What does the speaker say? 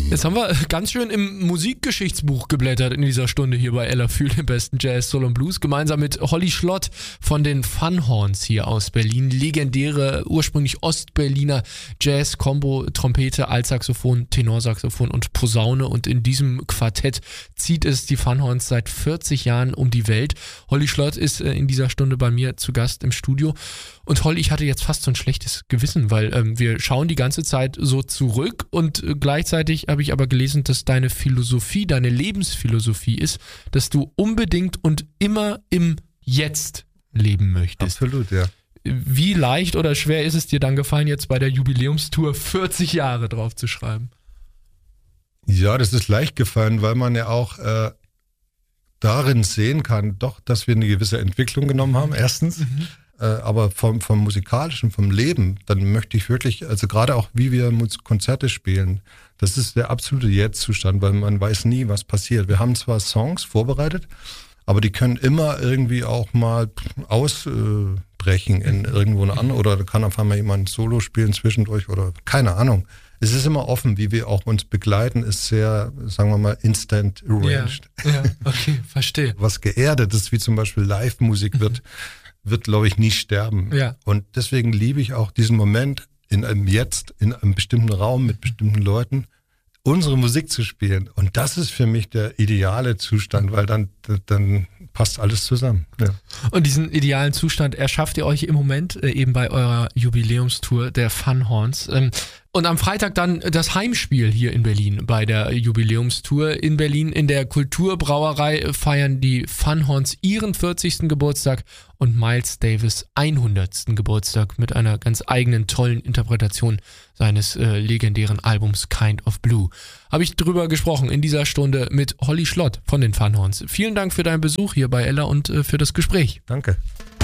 Jetzt haben wir ganz schön im Musikgeschichtsbuch geblättert in dieser Stunde hier bei Ella Fühl, dem besten Jazz, Soul und Blues, gemeinsam mit Holly Schlott von den Funhorns hier aus Berlin. Legendäre, ursprünglich Ostberliner Jazz-Kombo, Trompete, Altsaxophon, Tenorsaxophon und Posaune. Und in diesem Quartett zieht es die Funhorns seit 40 Jahren um die Welt. Holly Schlott ist in dieser Stunde bei mir zu Gast im Studio. Und Holly, ich hatte jetzt fast so ein schlechtes Gewissen, weil wir schauen die ganze Zeit so zurück und gleichzeitig habe ich aber gelesen, dass deine Philosophie, deine Lebensphilosophie ist, dass du unbedingt und immer im Jetzt leben möchtest. Absolut, ja. Wie leicht oder schwer ist es dir dann gefallen, jetzt bei der Jubiläumstour 40 Jahre drauf zu schreiben? Ja, das ist leicht gefallen, weil man ja auch darin sehen kann, doch, dass wir eine gewisse Entwicklung genommen haben, erstens. Aber vom musikalischen, vom Leben, dann möchte ich wirklich, also gerade auch wie wir Konzerte spielen, das ist der absolute Jetzt-Zustand, weil man weiß nie, was passiert. Wir haben zwar Songs vorbereitet, aber die können immer irgendwie auch mal ausbrechen in irgendwo eine andere, oder da kann auf einmal jemand Solo spielen zwischendurch oder keine Ahnung. Es ist immer offen, wie wir auch uns begleiten, ist sehr, sagen wir mal, instant arranged. Ja, okay, verstehe. Was Geerdetes, wie zum Beispiel Live-Musik wird, glaube ich, nie sterben. Ja. Und deswegen liebe ich auch diesen Moment, in einem Jetzt, in einem bestimmten Raum mit bestimmten Leuten, unsere Musik zu spielen. Und das ist für mich der ideale Zustand, weil dann passt alles zusammen. Ja. Und diesen idealen Zustand erschafft ihr euch im Moment eben bei eurer Jubiläumstour der Funhorns. Und am Freitag dann das Heimspiel hier in Berlin bei der Jubiläumstour. In Berlin in der Kulturbrauerei feiern die Funhorns ihren 40. Geburtstag und Miles Davis 100. Geburtstag mit einer ganz eigenen tollen Interpretation seines legendären Albums Kind of Blue. Habe ich drüber gesprochen in dieser Stunde mit Holly Schlott von den Funhorns. Vielen Dank für deinen Besuch hier bei Ella und für das Gespräch. Danke.